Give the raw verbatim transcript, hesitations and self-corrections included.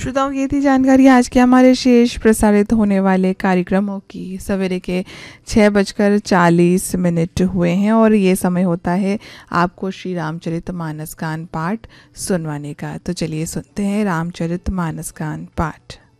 श्रोताओं, ये थी जानकारी आज के हमारे शेष प्रसारित होने वाले कार्यक्रमों की। सवेरे के छः बजकर चालीस मिनट हुए हैं और ये समय होता है आपको श्री रामचरितमानस गान पाठ सुनवाने का। तो चलिए सुनते हैं रामचरितमानस गान पाठ।